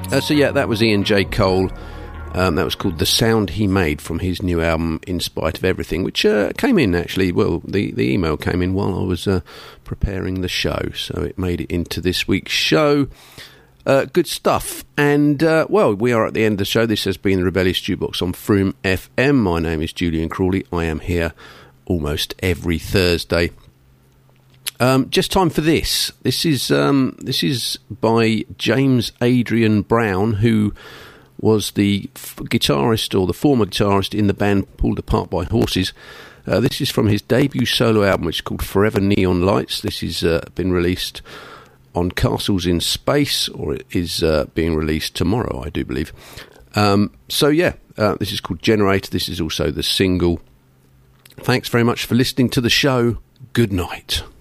So yeah, that was Ian J. Cole. That was called The Sound He Made from his new album In Spite of Everything, which came in actually, well, the email came in while I was preparing the show, so it made it into this week's show. Good stuff. And, well, we are at the end of the show. This has been the Rebellious Jukebox on Froome FM. My name is Julian Crawley. I am here almost every Thursday. Just time for this. This is by James Adrian Brown, who was the guitarist or the former guitarist in the band Pulled Apart by Horses. This is from his debut solo album, which is called Forever Neon Lights. This has been released on Castles in Space, or it is being released tomorrow, I do believe. So yeah, this is called Generator. This is also the single. Thanks very much for listening to the show. Good night.